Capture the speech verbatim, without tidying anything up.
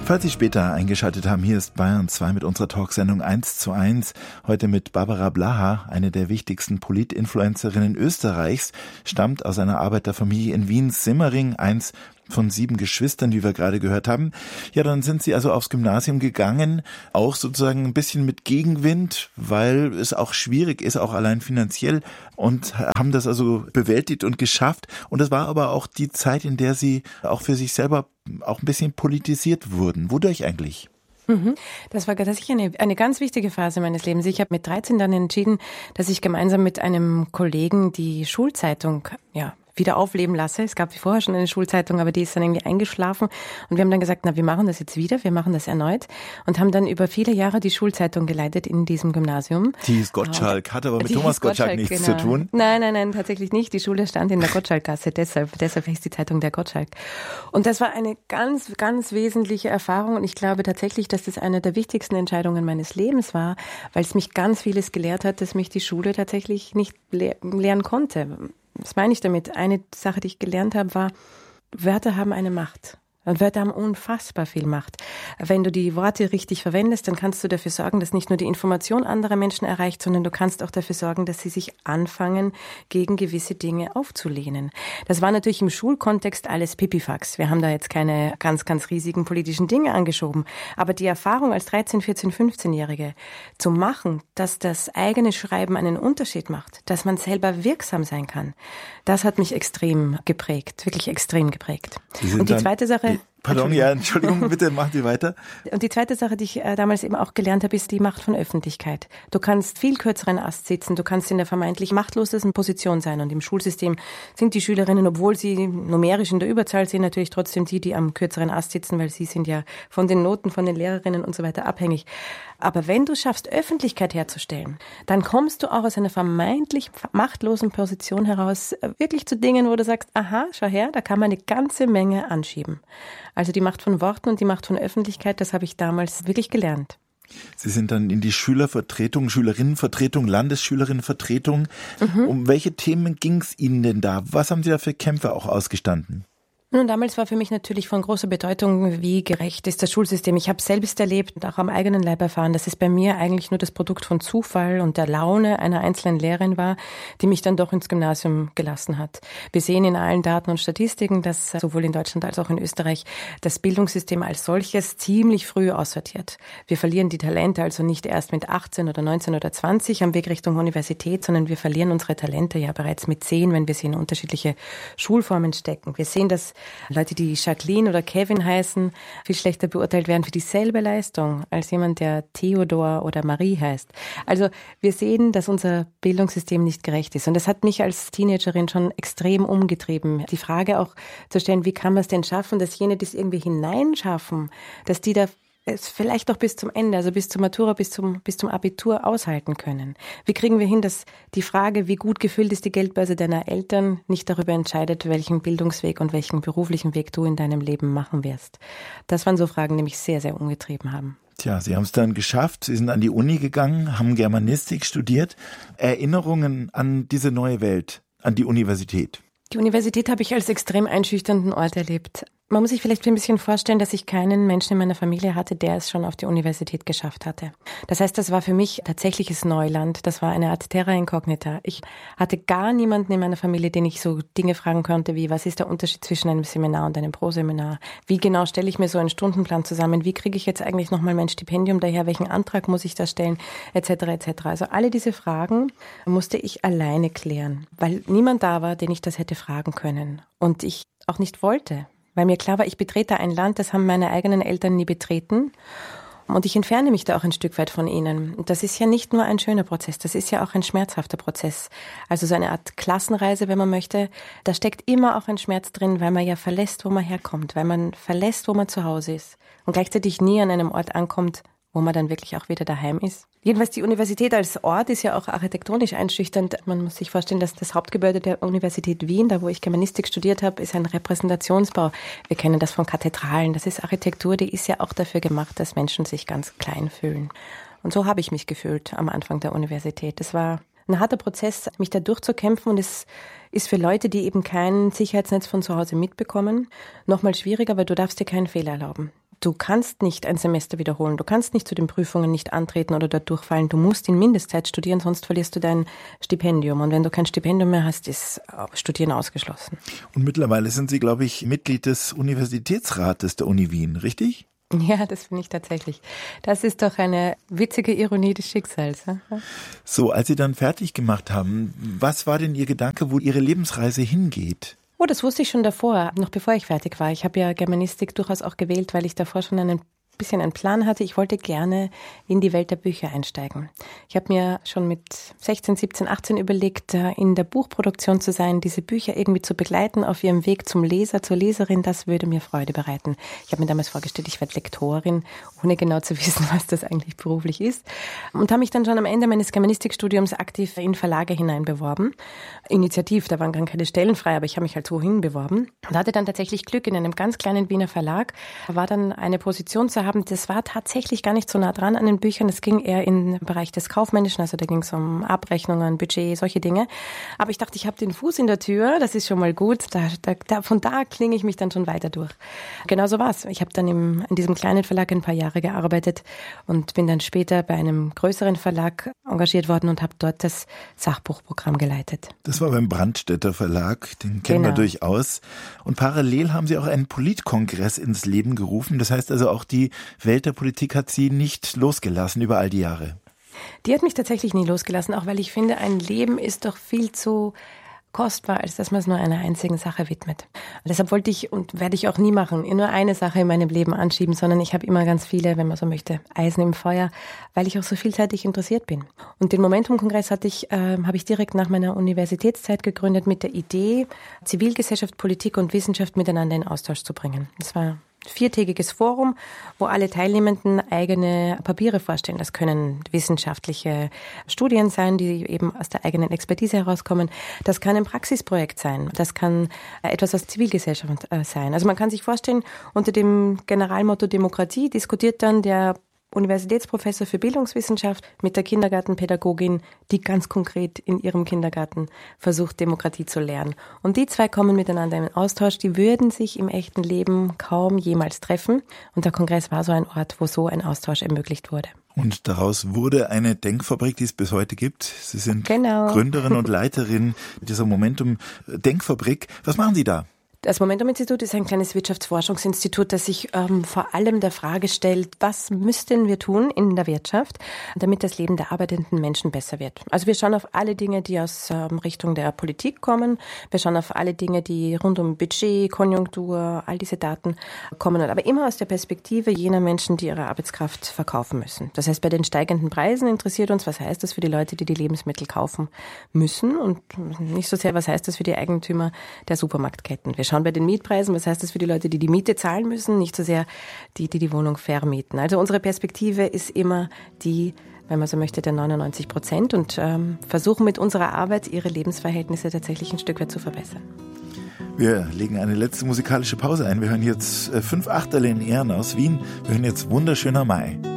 Falls Sie später eingeschaltet haben, hier ist Bayern zwei mit unserer Talksendung eins zu eins. Heute mit Barbara Blaha, eine der wichtigsten Polit-Influencerinnen Österreichs, stammt aus einer Arbeiterfamilie in Wien-Simmering, eins von sieben Geschwistern, wie wir gerade gehört haben. Ja, dann sind Sie also aufs Gymnasium gegangen, auch sozusagen ein bisschen mit Gegenwind, weil es auch schwierig ist, auch allein finanziell, und haben das also bewältigt und geschafft. Und das war aber auch die Zeit, in der Sie auch für sich selber auch ein bisschen politisiert wurden. Wodurch eigentlich? Das war tatsächlich eine, eine ganz wichtige Phase meines Lebens. Ich habe mit dreizehn dann entschieden, dass ich gemeinsam mit einem Kollegen die Schulzeitung, ja, wieder aufleben lasse. Es gab wie vorher schon eine Schulzeitung, aber die ist dann irgendwie eingeschlafen. Und wir haben dann gesagt, na, wir machen das jetzt wieder, wir machen das erneut. Und haben dann über viele Jahre die Schulzeitung geleitet in diesem Gymnasium. Die hieß Gottschalk, hat aber mit die Thomas Gottschalk, Gottschalk nichts genau. zu tun. Nein, nein, nein, tatsächlich nicht. Die Schule stand in der Gottschalkgasse, deshalb, deshalb hieß die Zeitung der Gottschalk. Und das war eine ganz, ganz wesentliche Erfahrung. Und ich glaube tatsächlich, dass das eine der wichtigsten Entscheidungen meines Lebens war, weil es mich ganz vieles gelehrt hat, dass mich die Schule tatsächlich nicht lehr- lehren konnte. Was meine ich damit? Eine Sache, die ich gelernt habe, war, Wörter haben eine Macht. Und Wörter haben unfassbar viel Macht. Wenn du die Worte richtig verwendest, dann kannst du dafür sorgen, dass nicht nur die Information anderer Menschen erreicht, sondern du kannst auch dafür sorgen, dass sie sich anfangen, gegen gewisse Dinge aufzulehnen. Das war natürlich im Schulkontext alles Pipifax. Wir haben da jetzt keine ganz, ganz riesigen politischen Dinge angeschoben. Aber die Erfahrung als dreizehn-, vierzehn-, fünfzehnjährige zu machen, dass das eigene Schreiben einen Unterschied macht, dass man selber wirksam sein kann, das hat mich extrem geprägt, wirklich extrem geprägt. Und die zweite Sache, Pardon, ja, Entschuldigung, bitte machen Sie weiter. Und die zweite Sache, die ich äh, damals eben auch gelernt habe, ist die Macht von Öffentlichkeit. Du kannst viel kürzeren Ast sitzen, du kannst in der vermeintlich machtlosesten Position sein. Und im Schulsystem sind die Schülerinnen, obwohl sie numerisch in der Überzahl sind, natürlich trotzdem die, die am kürzeren Ast sitzen, weil sie sind ja von den Noten, von den Lehrerinnen und so weiter abhängig. Aber wenn du schaffst, Öffentlichkeit herzustellen, dann kommst du auch aus einer vermeintlich machtlosen Position heraus wirklich zu Dingen, wo du sagst, aha, schau her, da kann man eine ganze Menge anschieben. Also die Macht von Worten und die Macht von Öffentlichkeit, das habe ich damals wirklich gelernt. Sie sind dann in die Schülervertretung, Schülerinnenvertretung, Landesschülerinnenvertretung. Mhm. Um welche Themen ging es Ihnen denn da? Was haben Sie da für Kämpfe auch ausgestanden? Nun, damals war für mich natürlich von großer Bedeutung, wie gerecht ist das Schulsystem. Ich habe selbst erlebt und auch am eigenen Leib erfahren, dass es bei mir eigentlich nur das Produkt von Zufall und der Laune einer einzelnen Lehrerin war, die mich dann doch ins Gymnasium gelassen hat. Wir sehen in allen Daten und Statistiken, dass sowohl in Deutschland als auch in Österreich das Bildungssystem als solches ziemlich früh aussortiert. Wir verlieren die Talente also nicht erst mit achtzehn oder neunzehn oder zwanzig am Weg Richtung Universität, sondern wir verlieren unsere Talente ja bereits mit zehn, wenn wir sie in unterschiedliche Schulformen stecken. Wir sehen, dass Leute, die Jacqueline oder Kevin heißen, viel schlechter beurteilt werden für dieselbe Leistung als jemand, der Theodor oder Marie heißt. Also wir sehen, dass unser Bildungssystem nicht gerecht ist. Und das hat mich als Teenagerin schon extrem umgetrieben. Die Frage auch zu stellen, wie kann man es denn schaffen, dass jene, die es irgendwie hineinschaffen, dass die da es vielleicht auch bis zum Ende, also bis zur Matura, bis zum, bis zum Abitur aushalten können. Wie kriegen wir hin, dass die Frage, wie gut gefüllt ist die Geldbörse deiner Eltern, nicht darüber entscheidet, welchen Bildungsweg und welchen beruflichen Weg du in deinem Leben machen wirst? Das waren so Fragen, die mich sehr, sehr umgetrieben haben. Tja, Sie haben es dann geschafft. Sie sind an die Uni gegangen, haben Germanistik studiert. Erinnerungen an diese neue Welt, an die Universität? Die Universität habe ich als extrem einschüchternden Ort erlebt. Man muss sich vielleicht ein bisschen vorstellen, dass ich keinen Menschen in meiner Familie hatte, der es schon auf die Universität geschafft hatte. Das heißt, das war für mich tatsächliches Neuland. Das war eine Art Terra Incognita. Ich hatte gar niemanden in meiner Familie, den ich so Dinge fragen konnte wie, was ist der Unterschied zwischen einem Seminar und einem Proseminar? Wie genau stelle ich mir so einen Stundenplan zusammen? Wie kriege ich jetzt eigentlich nochmal mein Stipendium daher? Welchen Antrag muss ich da stellen? Etc. et cetera. Also alle diese Fragen musste ich alleine klären, weil niemand da war, den ich das hätte fragen können. Und ich auch nicht wollte. Weil mir klar war, ich betrete ein Land, das haben meine eigenen Eltern nie betreten. Und ich entferne mich da auch ein Stück weit von ihnen. Und das ist ja nicht nur ein schöner Prozess, das ist ja auch ein schmerzhafter Prozess. Also so eine Art Klassenreise, wenn man möchte. Da steckt immer auch ein Schmerz drin, weil man ja verlässt, wo man herkommt, weil man verlässt, wo man zu Hause ist. Und gleichzeitig nie an einem Ort ankommt, wo man dann wirklich auch wieder daheim ist. Jedenfalls die Universität als Ort ist ja auch architektonisch einschüchternd. Man muss sich vorstellen, dass das Hauptgebäude der Universität Wien, da wo ich Germanistik studiert habe, ist ein Repräsentationsbau. Wir kennen das von Kathedralen. Das ist Architektur, die ist ja auch dafür gemacht, dass Menschen sich ganz klein fühlen. Und so habe ich mich gefühlt am Anfang der Universität. Es war ein harter Prozess, mich da durchzukämpfen, und es ist für Leute, die eben kein Sicherheitsnetz von zu Hause mitbekommen, nochmal schwieriger, weil du darfst dir keinen Fehler erlauben. Du kannst nicht ein Semester wiederholen, du kannst nicht zu den Prüfungen nicht antreten oder dort durchfallen. Du musst in Mindestzeit studieren, sonst verlierst du dein Stipendium. Und wenn du kein Stipendium mehr hast, ist Studieren ausgeschlossen. Und mittlerweile sind Sie, glaube ich, Mitglied des Universitätsrates der Uni Wien, richtig? Ja, das finde ich tatsächlich. Das ist doch eine witzige Ironie des Schicksals. So, als Sie dann fertig gemacht haben, was war denn Ihr Gedanke, wo Ihre Lebensreise hingeht? Oh, das wusste ich schon davor, noch bevor ich fertig war. Ich habe ja Germanistik durchaus auch gewählt, weil ich davor schon einen bisschen einen Plan hatte. Ich wollte gerne in die Welt der Bücher einsteigen. Ich habe mir schon mit sechzehn, siebzehn, achtzehn überlegt, in der Buchproduktion zu sein, diese Bücher irgendwie zu begleiten auf ihrem Weg zum Leser, zur Leserin. Das würde mir Freude bereiten. Ich habe mir damals vorgestellt, ich werde Lektorin, ohne genau zu wissen, was das eigentlich beruflich ist. Und habe mich dann schon am Ende meines Germanistikstudiums aktiv in Verlage hineinbeworben. Initiativ, da waren gar keine Stellen frei, aber ich habe mich halt so hinbeworben. Und hatte dann tatsächlich Glück in einem ganz kleinen Wiener Verlag. Da war dann eine Position zu haben, das war tatsächlich gar nicht so nah dran an den Büchern. Das ging eher im Bereich des Kaufmännischen, also da ging es um Abrechnungen, Budget, solche Dinge. Aber ich dachte, ich habe den Fuß in der Tür, das ist schon mal gut. Da, da, da, von da klinge ich mich dann schon weiter durch. Genau so war's. Ich habe dann im, in diesem kleinen Verlag ein paar Jahre gearbeitet und bin dann später bei einem größeren Verlag engagiert worden und habe dort das Sachbuchprogramm geleitet. Das war beim Brandstätter Verlag, den kennen genau. wir durchaus. Und parallel haben Sie auch einen Politkongress ins Leben gerufen. Das heißt also auch die Welt der Politik hat Sie nicht losgelassen über all die Jahre. Die hat mich tatsächlich nie losgelassen, auch weil ich finde, ein Leben ist doch viel zu kostbar, als dass man es nur einer einzigen Sache widmet. Und deshalb wollte ich und werde ich auch nie machen, nur eine Sache in meinem Leben anschieben, sondern ich habe immer ganz viele, wenn man so möchte, Eisen im Feuer, weil ich auch so vielseitig interessiert bin. Und den Momentum-Kongress hatte ich, äh, habe ich direkt nach meiner Universitätszeit gegründet mit der Idee, Zivilgesellschaft, Politik und Wissenschaft miteinander in Austausch zu bringen. Das war viertägiges Forum, wo alle Teilnehmenden eigene Papiere vorstellen. Das können wissenschaftliche Studien sein, die eben aus der eigenen Expertise herauskommen. Das kann ein Praxisprojekt sein. Das kann etwas aus Zivilgesellschaft sein. Also man kann sich vorstellen, unter dem Generalmotto Demokratie diskutiert dann der Universitätsprofessor für Bildungswissenschaft mit der Kindergartenpädagogin, die ganz konkret in ihrem Kindergarten versucht, Demokratie zu lernen. Und die zwei kommen miteinander in Austausch, die würden sich im echten Leben kaum jemals treffen. Und der Kongress war so ein Ort, wo so ein Austausch ermöglicht wurde. Und daraus wurde eine Denkfabrik, die es bis heute gibt. Sie sind genau. Gründerin und Leiterin dieser Momentum Denkfabrik. Was machen Sie da? Das Momentum-Institut ist ein kleines Wirtschaftsforschungsinstitut, das sich ähm, vor allem der Frage stellt, was müssten wir tun in der Wirtschaft, damit das Leben der arbeitenden Menschen besser wird. Also wir schauen auf alle Dinge, die aus ähm, Richtung der Politik kommen. Wir schauen auf alle Dinge, die rund um Budget, Konjunktur, all diese Daten kommen, aber immer aus der Perspektive jener Menschen, die ihre Arbeitskraft verkaufen müssen. Das heißt, bei den steigenden Preisen interessiert uns, was heißt das für die Leute, die die Lebensmittel kaufen müssen und nicht so sehr, was heißt das für die Eigentümer der Supermarktketten. Wir schauen bei den Mietpreisen, was heißt das für die Leute, die die Miete zahlen müssen, nicht so sehr die, die die Wohnung vermieten. Also unsere Perspektive ist immer die, wenn man so möchte, der neunundneunzig Prozent und ähm, versuchen mit unserer Arbeit ihre Lebensverhältnisse tatsächlich ein Stück weit zu verbessern. Wir legen eine letzte musikalische Pause ein. Wir hören jetzt äh, fünf Achterle in Ehren aus Wien. Wir hören jetzt Wunderschöner Mai.